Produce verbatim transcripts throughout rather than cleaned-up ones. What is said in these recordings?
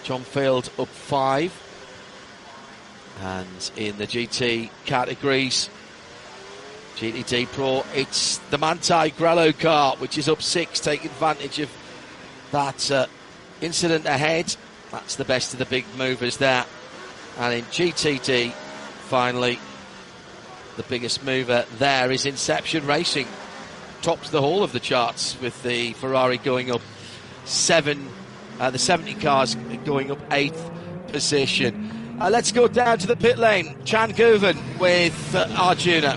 John Field up five. And in the G T categories, G T D Pro, it's the Manthey Grello car, which is up six, taking advantage of that uh, incident ahead. That's the best of the big movers there. And in G T D, finally, the biggest mover there is Inception Racing. Tops the whole of the charts with the Ferrari going up seven, uh, the seventy cars going up eighth position. Uh, let's go down to the pit lane. Chan Guven with uh, Arjuna.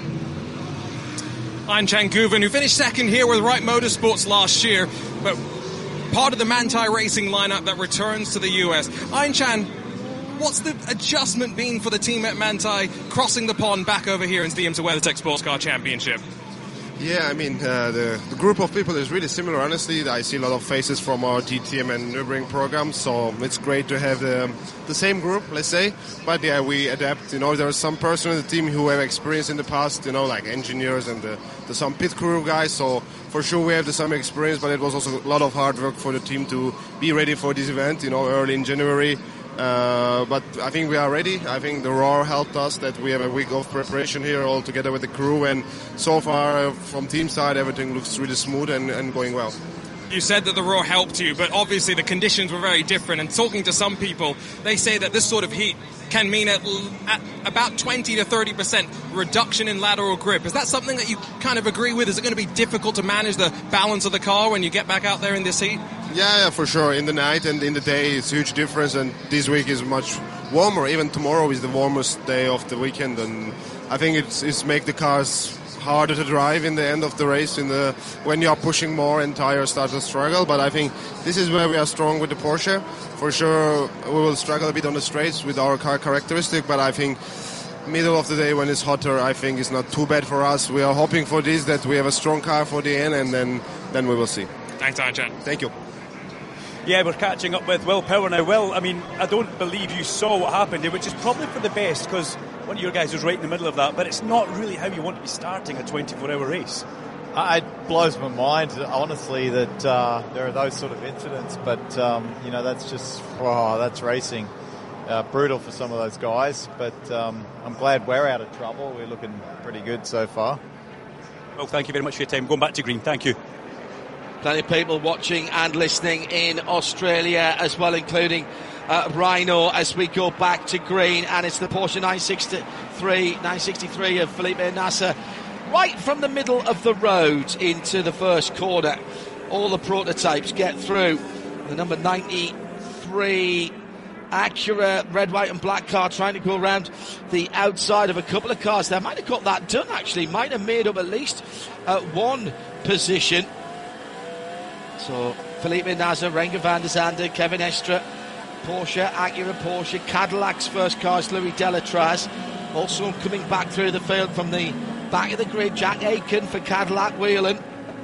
I'm Chan Guven, who finished second here with Wright Motorsports last year, but part of the Manthey Racing lineup that returns to the U S. I'm Chan, what's the adjustment been for the team at Manthey crossing the pond back over here into the IMSA WeatherTech Sports Car Championship? Yeah, I mean, uh, the, the group of people is really similar, honestly. I see a lot of faces from our D T M and Nürburgring programs, so it's great to have the, the same group, let's say. But yeah, we adapt. You know, there are some person in the team who have experience in the past, you know, like engineers and the, the some pit crew guys, so for sure we have the same experience, but it was also a lot of hard work for the team to be ready for this event, you know, early in January. Uh, but I think we are ready. I think the Roar helped us that we have a week of preparation here all together with the crew, and so far uh, from team side everything looks really smooth and, and going well. You said that the Roar helped you, but obviously the conditions were very different, and talking to some people, they say that this sort of heat can mean at, at about twenty to thirty percent reduction in lateral grip. Is that something that you kind of agree with? Is it going to be difficult to manage the balance of the car when you get back out there in this heat? Yeah, yeah, for sure. In the night and in the day, it's a huge difference, and this week is much warmer. Even tomorrow is the warmest day of the weekend, and I think it's, it's make the cars harder to drive in the end of the race. In the when you are pushing more and tires start to struggle. But I think this is where we are strong with the Porsche. For sure, we will struggle a bit on the straights with our car characteristic, but I think middle of the day when it's hotter, I think it's not too bad for us. We are hoping for this, that we have a strong car for the end, and then then we will see. Thanks, Arjan. Thank you. Yeah, we're catching up with Will Power now. Will, I mean, I don't believe you saw what happened, which is probably for the best, because one of your guys was right in the middle of that, but it's not really how you want to be starting a twenty-four hour race. Uh, it blows my mind, honestly, that uh, there are those sort of incidents, but, um, you know, that's just, oh, that's racing. Uh, brutal for some of those guys, but um, I'm glad we're out of trouble. We're looking pretty good so far. Well, thank you very much for your time. Going back to green, thank you. Plenty of people watching and listening in Australia as well, including uh, Rhino, as we go back to green. And it's the Porsche nine sixty-three, nine sixty-three of Felipe Nasr, right from the middle of the road into the first corner. All the prototypes get through. The number ninety-three Acura red, white and black car trying to go around the outside of a couple of cars there. Might have got that done, actually. Might have made up at least uh, one position. So Felipe Nasr, Renger van der Zande, Kevin Estre, Porsche, Acura Porsche, Cadillac's first car is Louis Delatraz. Also coming back through the field from the back of the grid, Jack Aiken for Cadillac Whelan.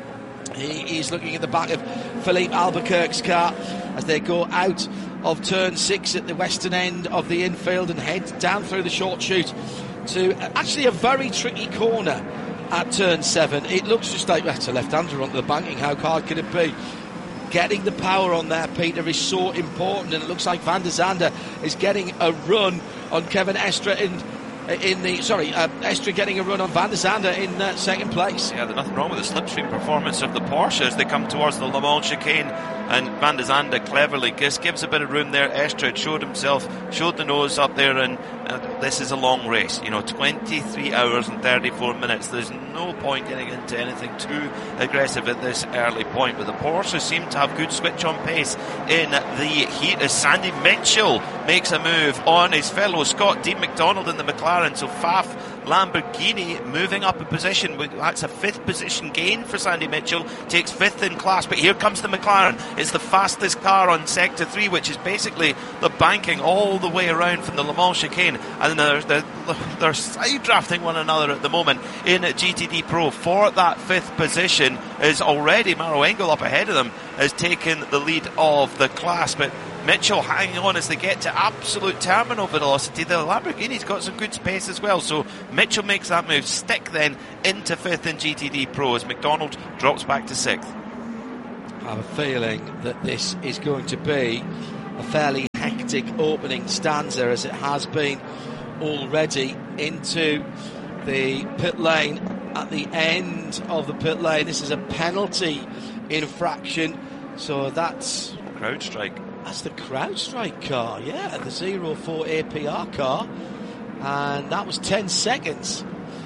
He is looking at the back of Philippe Albuquerque's car as they go out of turn six at the western end of the infield and head down through the short chute to actually a very tricky corner at turn seven. It looks just like that's a left-hander onto the banking. How hard can it be? Getting the power on there, Peter, is so important, and it looks like Van der Zande is getting a run on Kevin Estre in in the sorry uh, Estre getting a run on Van der Zande in uh, second place. Yeah, there's nothing wrong with the slipstream performance of the Porsche as they come towards the Le Mans chicane, and Van der Zande cleverly just gives a bit of room there. Estre showed himself, showed the nose up there, and uh, this is a long race, you know, twenty-three hours and thirty-four minutes. There's no point getting into anything too aggressive at this early point, but the Porsche seem to have good switch on pace in the heat as Sandy Mitchell makes a move on his fellow Scott Dean McDonald in the McLaren. So Faf Lamborghini moving up a position. That's a fifth position gain for Sandy Mitchell, takes fifth in class. But here comes the McLaren. It's the fastest car on sector three, which is basically the banking all the way around from the Le Mans chicane, and they're, they're, they're side drafting one another at the moment in G T D Pro. For that fifth position is already Maro Engel up ahead of them, has taken the lead of the class, but Mitchell hanging on as they get to absolute terminal velocity. The Lamborghini's got some good space as well, so Mitchell makes that move. Stick then into fifth in G T D Pro as McDonald drops back to sixth. I have a feeling that this is going to be a fairly hectic hectic opening stanza, as it has been already, into the pit lane. At the end of the pit lane, this is a penalty infraction, so that's CrowdStrike. That's the CrowdStrike car, yeah, the zero four A P R car, and that was ten seconds.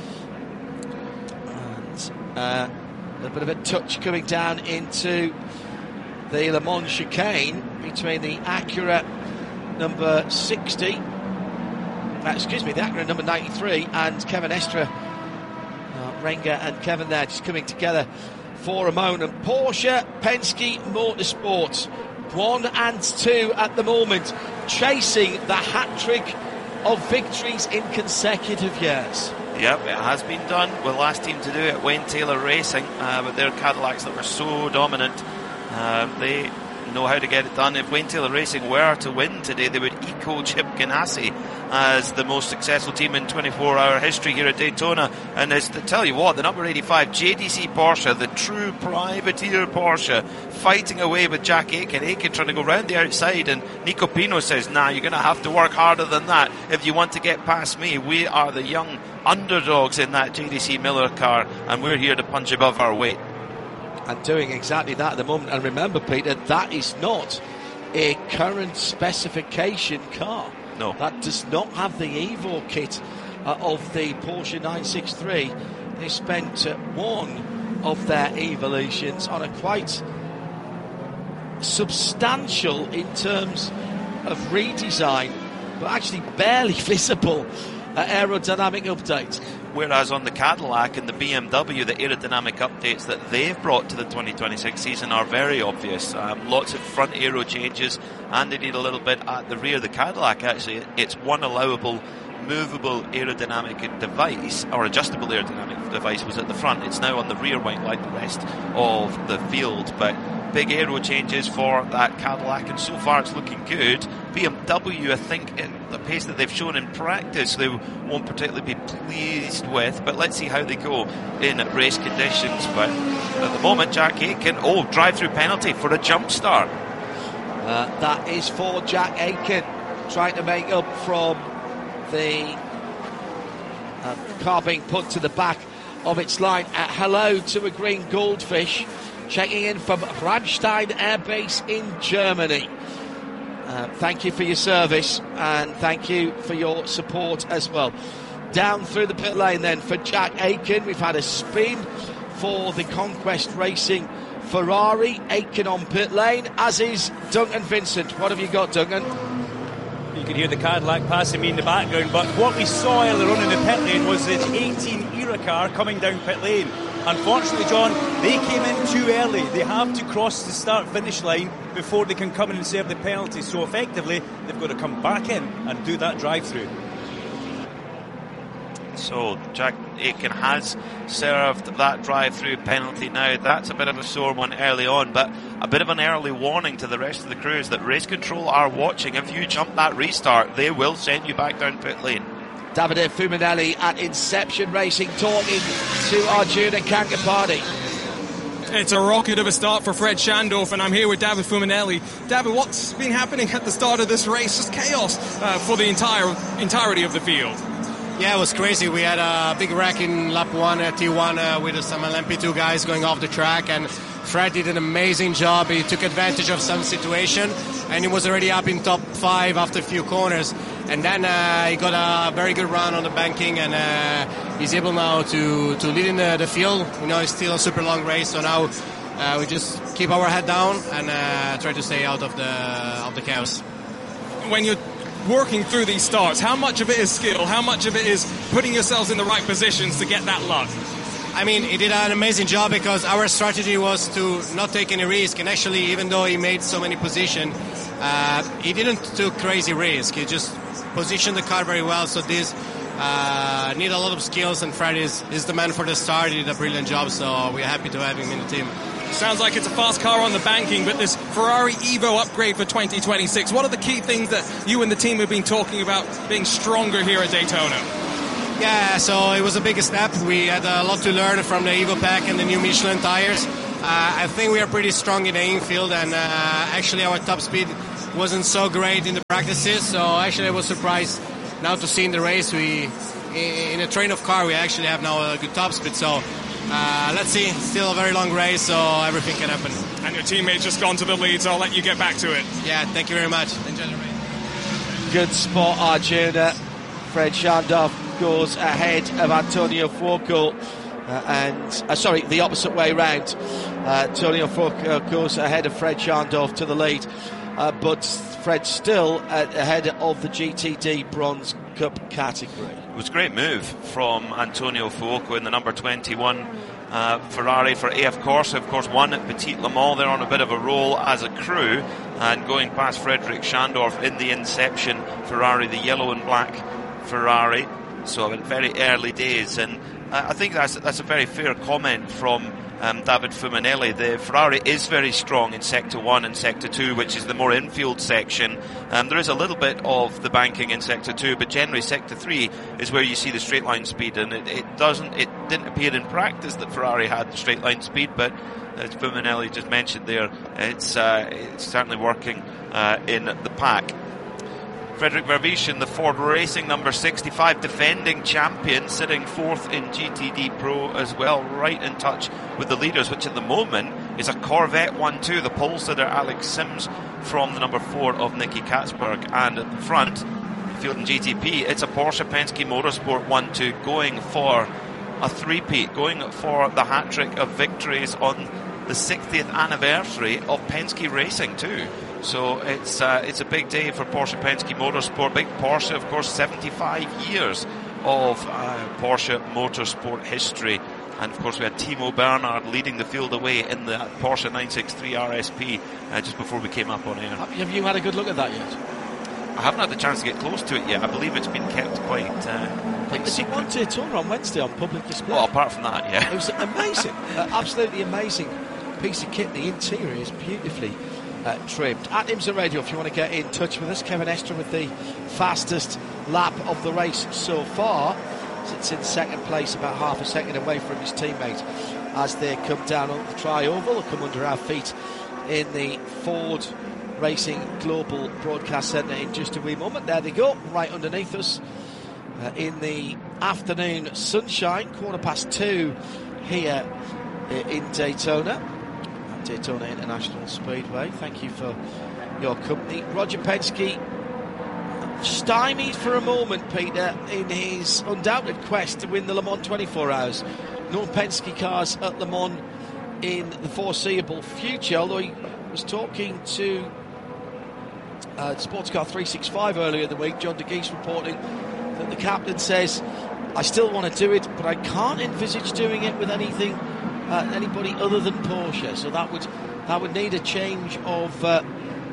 And uh, a bit of a touch coming down into the Le Mans chicane between the Acura number sixty, uh, excuse me, the Acura number ninety-three, and Kevin Estre. Uh, Renger and Kevin there just coming together for a moment. Porsche, Penske Motorsports, one and two at the moment, chasing the hat-trick of victories in consecutive years. Yep, it has been done. We're the last team to do it, Wayne Taylor Racing, uh, with their Cadillacs that were so dominant. Uh, they know how to get it done. If Wayne Taylor Racing were to win today, they would equal Chip Ganassi as the most successful team in twenty-four hour history here at Daytona. And as to tell you what, the number eighty-five J D C Porsche, the true privateer Porsche, fighting away with Jack Aitken. Aitken trying to go round the outside, and Nico Pino says, nah, you're going to have to work harder than that if you want to get past me. We are the young underdogs in that J D C Miller car, and we're here to punch above our weight. And doing exactly that at the moment. And remember, Peter, that is not a current specification car. No. That does not have the Evo kit uh, of the Porsche nine sixty-three. They spent uh, one of their evolutions on a quite substantial, in terms of redesign, but actually barely visible uh, aerodynamic update. Whereas on the Cadillac and the B M W, the aerodynamic updates that they've brought to the twenty twenty-six season are very obvious. Um, lots of front aero changes, and they need a little bit at the rear. The Cadillac, actually, it's one allowable movable aerodynamic device, or adjustable aerodynamic device, was at the front. It's now on the rear wing like the rest of the field. But big aero changes for that Cadillac, and so far it's looking good. B M W, I think, in the pace that they've shown in practice, they won't particularly be pleased with, but let's see how they go in race conditions. But at the moment, Jack Aitken, oh, drive-through penalty for a jump start. Uh, that is for Jack Aitken, trying to make up from the uh, car being put to the back of its line. Uh, hello to a green goldfish, checking in from Ramstein Air Base in Germany. Uh, thank you for your service, and thank you for your support as well. Down through the pit lane then for Jack Aitken. We've had a spin for the Conquest Racing Ferrari. Aitken on pit lane, as is Duncan Vincent. What have you got, Duncan? You can hear the Cadillac passing me in the background, but what we saw earlier on in the pit lane was the eighteen era car coming down pit lane. Unfortunately, John, they came in too early. They have to cross the start-finish line before they can come in and serve the penalty. So effectively, they've got to come back in and do that drive-through. So Jack Aitken has served that drive-through penalty now. That's a bit of a sore one early on, but a bit of an early warning to the rest of the crews that Race Control are watching. If you jump that restart, they will send you back down pit lane. Davide Fuminelli at Inception Racing talking to Arjuna Kankapati. It's a rocket of a start for Fred Schandorf, and I'm here with David Fuminelli. David, what's been happening at the start of this race? Just chaos uh, for the entire entirety of the field. Yeah, it was crazy. We had a big wreck in lap one at T one uh, with some L M P two guys going off the track, and Fred did an amazing job. He took advantage of some situation, and he was already up in top five after a few corners. And then uh, he got a very good run on the banking, and uh, he's able now to, to lead in the, the field. You know, it's still a super long race, so now uh, we just keep our head down and uh, try to stay out of the of the chaos. When you're working through these starts, how much of it is skill? How much of it is putting yourselves in the right positions to get that luck? I mean, he did an amazing job because our strategy was to not take any risk. And actually, even though he made so many positions, uh, he didn't take crazy risk. He just positioned the car very well. So this uh, need a lot of skills, and Fred is, is the man for the start. He did a brilliant job, so we're happy to have him in the team. Sounds like it's a fast car on the banking, but this Ferrari Evo upgrade for twenty twenty-six, what are the key things that you and the team have been talking about being stronger here at Daytona? Yeah, so it was a big step. We had a lot to learn from the Evo Pack and the new Michelin tires. Uh, I think we are pretty strong in the infield, and uh, actually our top speed wasn't so great in the practices. So actually I was surprised now to see in the race we in a train of car we actually have now a good top speed. So uh, let's see, still a very long race, so everything can happen. And your teammate's just gone to the lead, so I'll let you get back to it. Yeah, thank you very much. Enjoy the race. Good spot, Arjuna. Fred Shandov goes ahead of Antonio Fuoco. Uh, and uh, sorry, the opposite way round. Uh, Antonio Fuoco goes ahead of Fred Shandov to the lead, uh, but Fred still at, ahead of the G T D Bronze Cup category. It was a great move from Antonio Fuoco in the number twenty-one uh, Ferrari for A F Corse. Of course, won at Petit Le Mans. They're on a bit of a roll as a crew, and going past Frederick Shandorf in the Inception Ferrari, the yellow and black Ferrari. So in very early days, and I think that's that's a very fair comment from um, David Fumanelli. The Ferrari is very strong in Sector one and Sector two, which is the more infield section. Um, there is a little bit of the banking in Sector two, but generally Sector three is where you see the straight line speed, and it, it doesn't, it didn't appear in practice that Ferrari had the straight line speed, but as Fumanelli just mentioned there, it's, uh, it's certainly working uh, in the pack. Frederick Vervisch in the Ford Racing number sixty-five, defending champion, sitting fourth in G T D Pro as well, right in touch with the leaders, which at the moment is a Corvette one two, the pole sitter Alex Sims from the number four of Nicky Katzberg, and at the front, field in G T P, it's a Porsche Penske Motorsport one two going for a three-peat, going for the hat-trick of victories on the sixtieth anniversary of Penske Racing too. So it's uh, it's a big day for Porsche Penske Motorsport. Big Porsche, of course, seventy-five years of uh, Porsche Motorsport history. And of course we had Timo Bernhard leading the field away in the Porsche nine sixty-three R S P uh, just before we came up on air. Have you had a good look at that yet? I haven't had the chance to get close to it yet. I believe it's been kept quite uh, quite Did you want to tour on Wednesday on public display? Well, apart from that, yeah. It was amazing. uh, absolutely amazing piece of kit. The interior is beautifully Uh, trimmed. At IMSA Radio, if you want to get in touch with us, Kevin Estre with the fastest lap of the race so far. Sits in second place, about half a second away from his teammate as they come down on the tri-oval. They'll come under our feet in the Ford Racing Global Broadcast Centre in just a wee moment. There they go, right underneath us uh, in the afternoon sunshine, quarter past two here uh, in Daytona. Daytona International Speedway. Thank you for your company. Roger Penske stymied for a moment, Peter, in his undoubted quest to win the Le Mans twenty-four hours. No Penske cars at Le Mans in the foreseeable future, although he was talking to uh, Sports Car three sixty-five earlier in the week. John de Geese reporting that the captain says, I still want to do it, but I can't envisage doing it with anything Uh, anybody other than Porsche, so that would that would need a change of uh,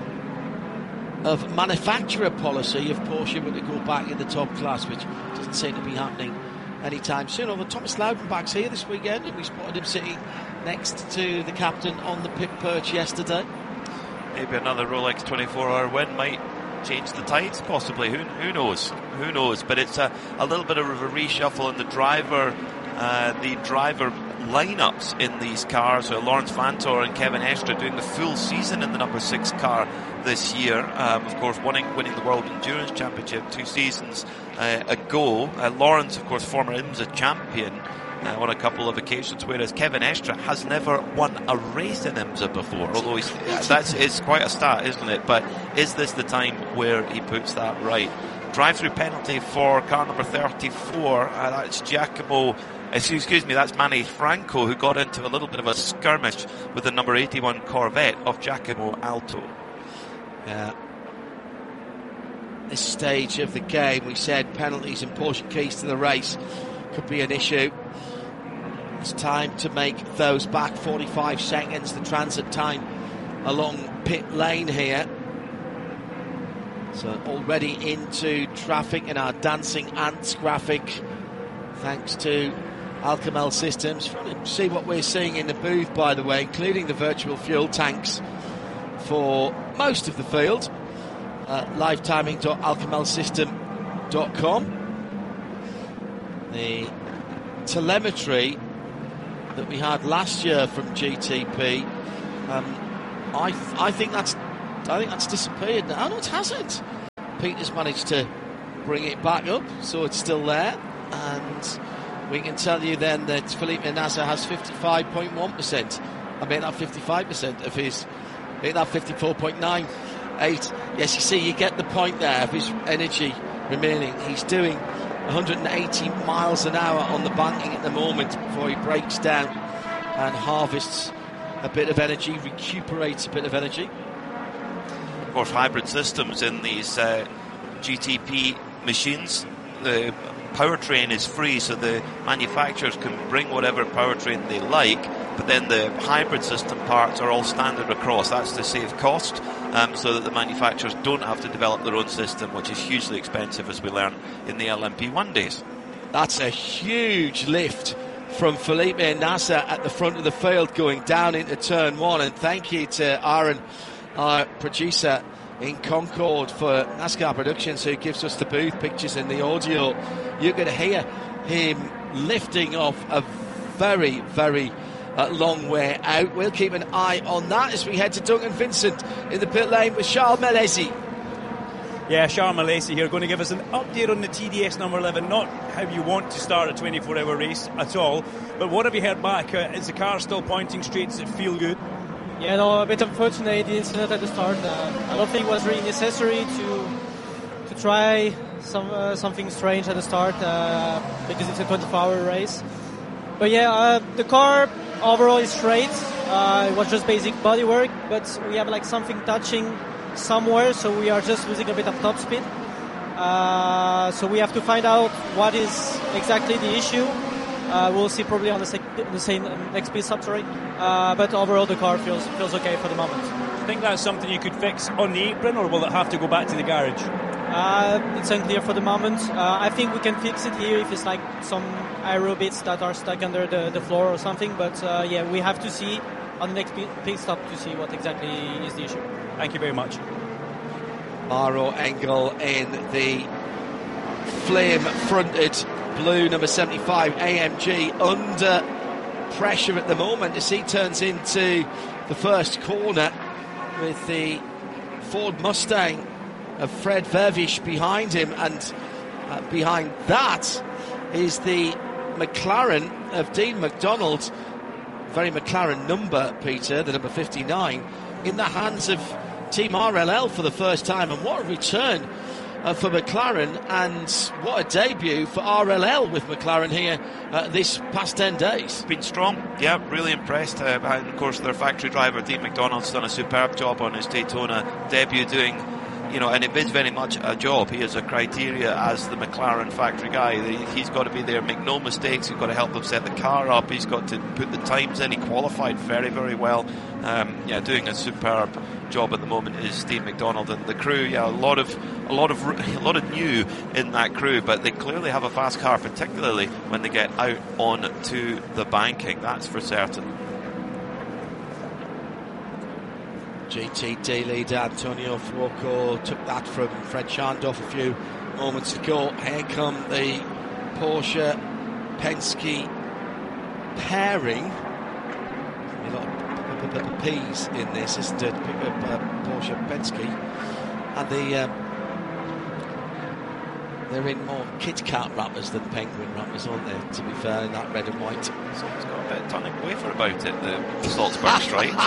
of manufacturer policy if Porsche were to go back in the top class, which doesn't seem to be happening anytime soon. Although Thomas Laudenbach's here this weekend, and we spotted him sitting next to the captain on the pit perch yesterday. Maybe another Rolex twenty-four hour win might change the tides, possibly. Who who knows? Who knows? But it's a, a little bit of a reshuffle in the driver, uh, the driver. lineups in these cars. So Lawrence Vantor and Kevin Estre doing the full season in the number six car this year. Um, of course, winning winning the World Endurance Championship two seasons uh, ago. Uh, Lawrence, of course, former IMSA champion uh, on a couple of occasions, whereas Kevin Estre has never won a race in IMSA before. Although he's, uh, that's is quite a stat, isn't it? But is this the time where he puts that right? Drive-through penalty for car number thirty-four. Uh, that's Giacomo. Excuse me, that's Manny Franco, who got into a little bit of a skirmish with the number eighty-one Corvette of Giacomo Alto. Yeah. This stage of the game, we said penalties and Porsche keys to the race could be an issue. It's time to make those back. forty-five seconds, the transit time along pit lane here. So already into traffic in our Dancing Ants graphic, thanks to Alcamel Systems. If you want to see what we're seeing in the booth, by the way, including the virtual fuel tanks for most of the field, uh, livetiming dot alcamel system dot com. The telemetry that we had last year from G T P, um, I, th- I think that's I think that's disappeared now. No, it hasn't. Peter's managed to bring it back up, so it's still there. And we can tell you then that Felipe Nasr has fifty-five point one percent. I made that fifty-five percent of his, I made that fifty-four point nine eight. Yes, you see, you get the point there of his energy remaining. He's doing one hundred eighty miles an hour on the banking at the moment before he breaks down and harvests a bit of energy, recuperates a bit of energy. Of course, hybrid systems in these uh, G T P machines, the powertrain is free, so the manufacturers can bring whatever powertrain they like, but then the hybrid system parts are all standard across. That's to save cost, um, so that the manufacturers don't have to develop their own system, which is hugely expensive, as we learned in the L M P one days. That's a huge lift from Felipe Nasr at the front of the field going down into turn one, and thank you to Aaron, our producer in Concord for NASCAR Productions, who gives us the booth pictures and the audio. You're going to hear him lifting off a very, very uh, long way out. We'll keep an eye on that as we head to Duncan Vincent in the pit lane with Charles Milesi. Yeah, Charles Milesi here, going to give us an update on the T D S number eleven. Not how you want to start a twenty-four hour race at all, but what have you heard back? Uh, is the car still pointing straight? Does it feel good? Yeah, no, a bit unfortunate, the incident at the start. Uh, I don't think it was really necessary to to try some uh, something strange at the start uh, because it's a twenty-four hour race. But yeah, uh, the car overall is straight. Uh, it was just basic bodywork, but we have like something touching somewhere, so we are just losing a bit of top speed. Uh, so we have to find out what is exactly the issue. Uh, we'll see probably on the, sec- the same next pit stop, sorry. Uh, but overall, the car feels feels okay for the moment. Do you think that's something you could fix on the apron, or will it have to go back to the garage? Uh, it's unclear for the moment. Uh, I think we can fix it here if it's like some aero bits that are stuck under the, the floor or something. But uh, yeah, we have to see on the next pit stop to see what exactly is the issue. Thank you very much. Maro Engel in the flame-fronted blue number seventy-five A M G under pressure at the moment as he turns into the first corner with the Ford Mustang of Fred Vervish behind him, and uh, behind that is the McLaren of Dean McDonald, very McLaren number, Peter, the number fifty-nine, in the hands of Team R L L for the first time. And what a return Uh, for McLaren, and what a debut for R L L with McLaren here uh, this past ten days. Been strong, yeah, really impressed. Uh, and of course, their factory driver Dean McDonald's done a superb job on his Daytona debut, doing, you know, and it is very much a job. He has a criteria as the McLaren factory guy. He's got to be there, make no mistakes. He's got to help them set the car up. He's got to put the times in. He qualified very, very well. Um, yeah, doing a superb job at the moment is Steve McDonald and the crew. Yeah, a lot of a lot of a lot of new in that crew, but they clearly have a fast car, particularly when they get out on to the banking. That's for certain. G T D leader Antonio Fuoco took that from Fred Schandorf a few moments ago. Here come the Porsche Penske pairing. A lot of P's in this, isn't it? Pick up uh, Porsche Penske, and the um, they're in more Kit Kat wrappers than Penguin wrappers, aren't they? To be fair, in that red and white. So it's got a bit of tonic wafer about it, the Salzburg stripes.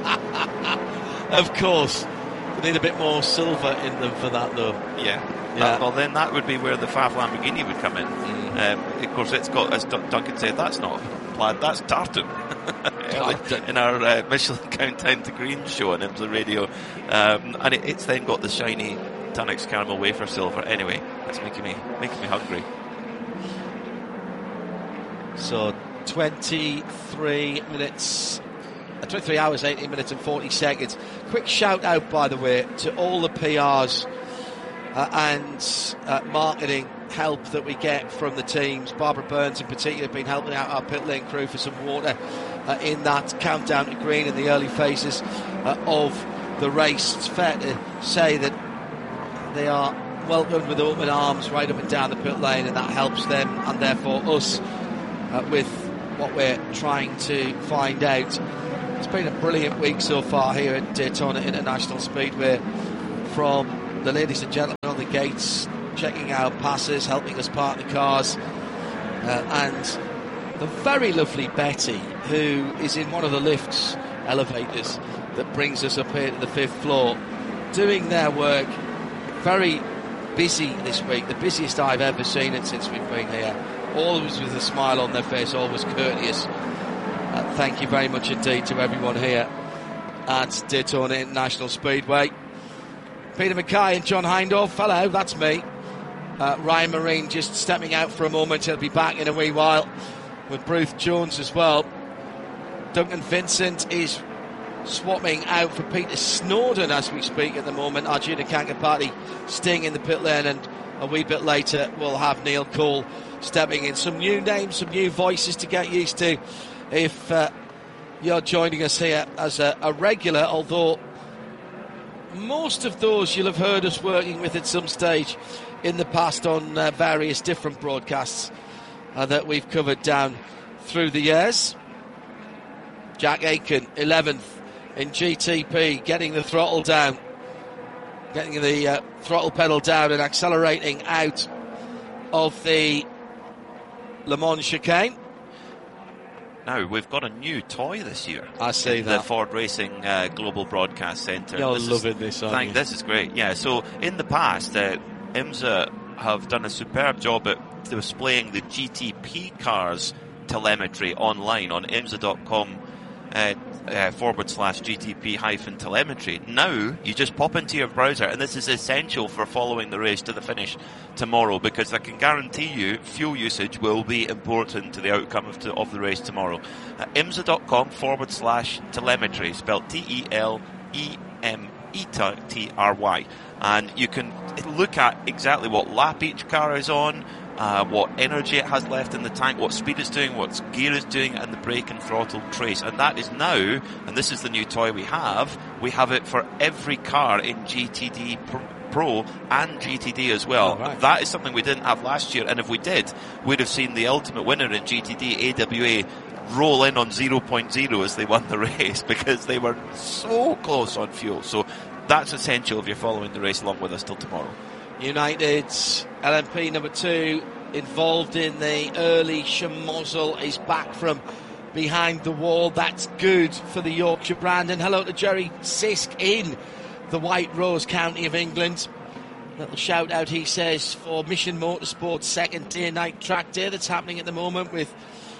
Of course, they need a bit more silver in them for that, though. Yeah. Yeah. That, well, then that would be where the F A F Lamborghini would come in. Mm. Um, of course, it's got, as Duncan said, that's not plaid, that's tartan. In our uh, Michelin Countdown to Green show on IMSA Radio, um, and it, it's then got the shiny Tunnix caramel wafer silver. Anyway, that's making me making me hungry. So twenty-three minutes. twenty-three hours, eighteen minutes and forty seconds. Quick shout out, by the way, to all the P Rs uh, and uh, marketing help that we get from the teams. Barbara Burns in particular have been helping out our pit lane crew for some water uh, in that countdown to green in the early phases uh, of the race. It's fair to say that they are welcomed with open arms right up and down the pit lane, and that helps them and therefore us uh, with what we're trying to find out. It's been a brilliant week so far here at Daytona International Speedway, from the ladies and gentlemen on the gates, checking out passes, helping us park the cars, uh, and the very lovely Betty, who is in one of the lifts, elevators, that brings us up here to the fifth floor, doing their work. Very busy this week, the busiest I've ever seen it since we've been here. Always with a smile on their face, always courteous. Uh, thank you very much indeed to everyone here at Daytona International Speedway. Peter Mackay and John Hindhaugh, hello, that's me. Uh, Ryan Marine just stepping out for a moment. He'll be back in a wee while with Bruce Jones as well. Duncan Vincent is swapping out for Peter Snowden as we speak at the moment. Arjuna Kankapati staying in the pit lane, and a wee bit later we'll have Neil Cole stepping in. Some new names, some new voices to get used to if uh, you're joining us here as a, a regular, although most of those you'll have heard us working with at some stage in the past on uh, various different broadcasts uh, that we've covered down through the years. Jack Aitken, eleventh in G T P, getting the throttle down, getting the uh, throttle pedal down and accelerating out of the Le Mans chicane. Now, we've got a new toy this year. I see in that. The Ford Racing uh, Global Broadcast Centre. You're this loving is, this, aren't thank, you? This is great, yeah. So, in the past, uh, IMSA have done a superb job at displaying the G T P cars telemetry online on IMSA dot com uh, uh, forward slash G T P hyphen telemetry. Now, you just pop into your browser, and this is essential for following the race to the finish tomorrow, because I can guarantee you fuel usage will be important to the outcome of, to, of the race tomorrow. Uh, IMSA dot com forward slash telemetry, spelled T E L E M E T R Y. And you can look at exactly what lap each car is on, Uh, what energy it has left in the tank, what speed it's doing, what gear it's doing, and the brake and throttle trace. And that is now, and this is the new toy we have, we have it for every car in G T D Pro and G T D as well. Oh, right. That is something we didn't have last year, and if we did, we'd have seen the ultimate winner in G T D, A W A, roll in on zero point zero as they won the race, because they were so close on fuel. So that's essential if you're following the race along with us till tomorrow. United's L M P number two, involved in the early Schmozzle, is back from behind the wall. That's good for the Yorkshire brand. And hello to Jerry Sisk in the White Rose County of England. Little shout out, he says, for Mission Motorsports second day night track day that's happening at the moment with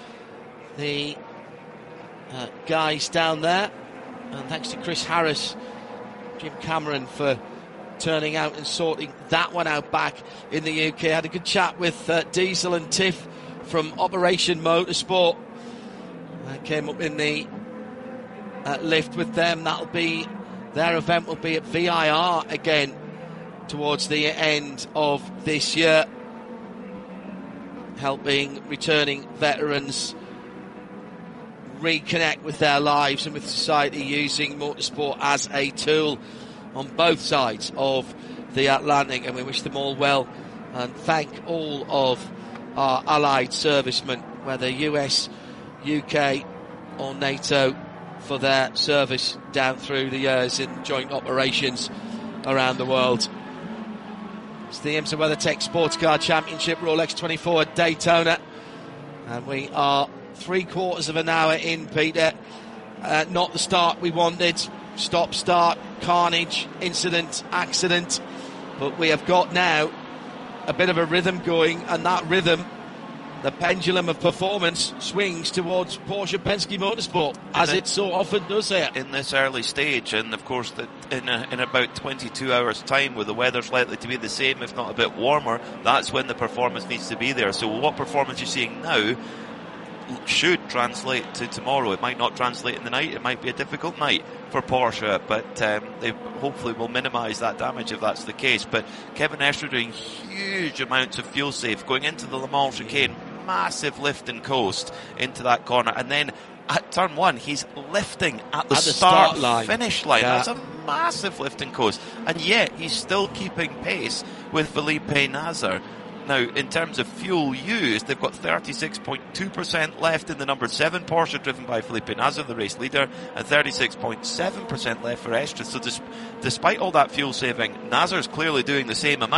the uh, guys down there. And thanks to Chris Harris, Jim Cameron for turning out and sorting that one out back in the U K. I had a good chat with uh, Diesel and Tiff from Operation Motorsport. I came up in the uh, lift with them. That'll be, their event will be at V I R again towards the end of this year, helping returning veterans reconnect with their lives and with society, using motorsport as a tool on both sides of the Atlantic. And we wish them all well and thank all of our allied servicemen, whether U S, U K or NATO, for their service down through the years in joint operations around the world. It's the IMSA WeatherTech Sports Car Championship, Rolex twenty-four at Daytona, and we are three quarters of an hour in, Peter. Uh, not the start we wanted. Stop, start, carnage, incident, accident. But we have got now a bit of a rhythm going, and that rhythm, the pendulum of performance, swings towards Porsche Penske Motorsport, as it so often does here. In this early stage, and of course that in, a, in about twenty-two hours time, where the weather's likely to be the same, if not a bit warmer, that's when the performance needs to be there. So what performance you're seeing now should translate to tomorrow. It might not translate in the night, it might be a difficult night for Porsche, but um, they hopefully will minimise that damage if that's the case. But Kevin Estre doing huge amounts of fuel save, going into the Le Mans chicane, massive lift and coast into that corner, and then at turn one he's lifting at the, at the start, start line. finish line. Yeah. That's a massive lift and coast, and yet he's still keeping pace with Felipe Nasr. Now, in terms of fuel used, they've got thirty-six point two percent left in the number seven Porsche, driven by Felipe Nasr, the race leader, and thirty-six point seven percent left for Estre. So dis- despite all that fuel saving, Nasr's clearly doing the same amount.